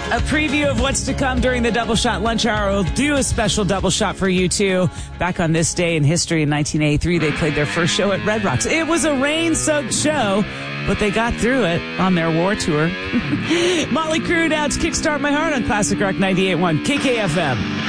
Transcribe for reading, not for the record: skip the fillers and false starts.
A preview of what's to come during the Double Shot Lunch Hour. We'll do a special double shot for you, too. Back on this day in history in 1983, they played their first show at Red Rocks. It was a rain-soaked show, but they got through it on their war tour. Motley Crue now to Kickstart My Heart on Classic Rock 98.1 KKFM.